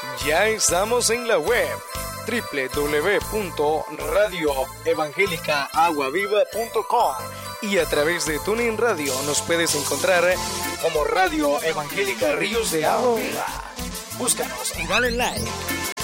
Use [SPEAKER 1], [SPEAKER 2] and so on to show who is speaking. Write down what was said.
[SPEAKER 1] Ya estamos en la web www.radioevangelicaaguaviva.com y a través de TuneIn Radio nos puedes encontrar como Radio Evangélica Ríos de Agua Viva. Búscanos y dale like.